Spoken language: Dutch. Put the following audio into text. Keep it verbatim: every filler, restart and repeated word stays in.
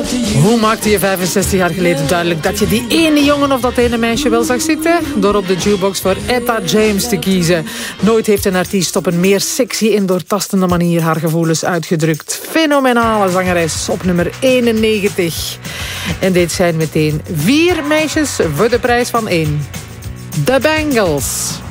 Hoe maakte je vijfenzestig jaar geleden duidelijk dat je die ene jongen of dat ene meisje wel zag zitten? Door op de jukebox voor Etta James te kiezen. Nooit heeft een artiest op een meer sexy en doortastende manier haar gevoelens uitgedrukt. Fenomenale zangeres op nummer eenennegentig. En dit zijn meteen vier meisjes voor de prijs van één. The Bangles.